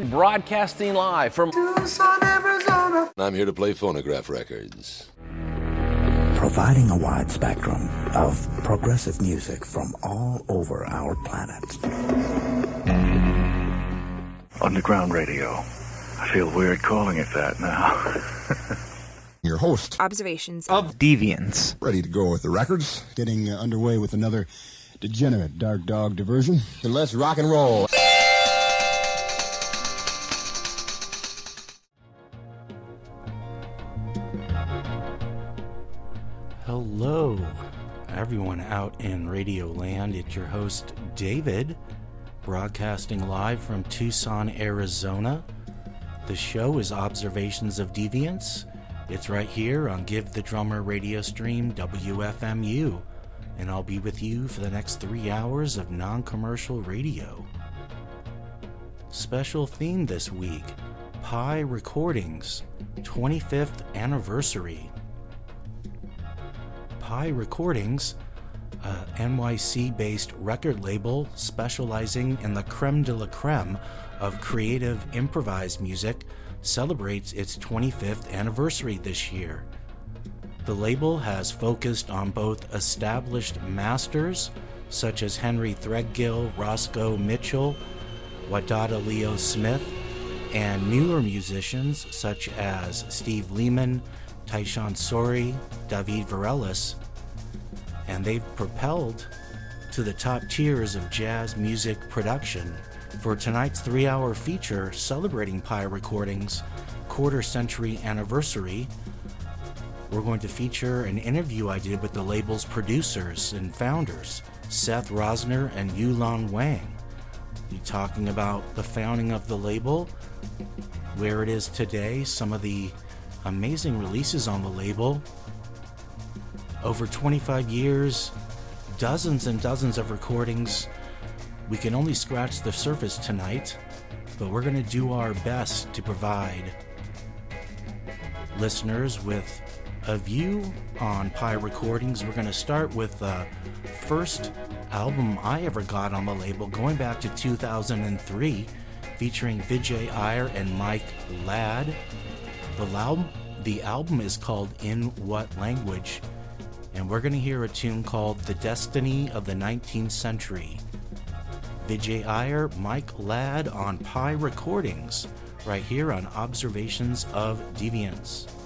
We're broadcasting live from Tucson, Arizona. I'm here to play phonograph records. Providing a wide spectrum of progressive music from all over our planet. Underground radio. I feel weird calling it that now. Your host. Observations of Deviants. Ready to go with the records. Getting underway with another degenerate Dark Dog diversion. And let's rock and roll. Hello, everyone out in Radio Land. It's your host, David, broadcasting live from Tucson, Arizona. The show is Observations of Deviants. It's right here on Give the Drummer radio stream, WFMU, and I'll be with you for the next 3 hours of non-commercial radio. Special theme this week, Pi Recordings, 25th anniversary. Pi Recordings, NYC-based record label specializing in the creme de la creme of creative improvised music, celebrates its 25th anniversary this year. The label has focused on both established masters such as Henry Threadgill, Roscoe Mitchell, Wadada Leo Smith, and newer musicians such as Steve Lehman, Tyshawn Sorey, David Varelis, and they've propelled to the top tiers of jazz music production. For tonight's 3-hour feature celebrating Pi Recordings' quarter-century anniversary, we're going to feature an interview I did with the label's producers and founders, Seth Rosner and Yulon Wang. We'll be talking about the founding of the label, where it is today, some of the amazing releases on the label. Over 25 years, dozens and dozens of recordings. We can only scratch the surface tonight, but we're going to do our best to provide listeners with a view on Pi Recordings. We're going to start with the first album I ever got on the label, going back to 2003, featuring Vijay Iyer and Mike Ladd. The album is called In What Language, and we're going to hear a tune called The Destiny of the 19th Century. Vijay Iyer, Mike Ladd on Pi Recordings, right here on Observations of Deviants.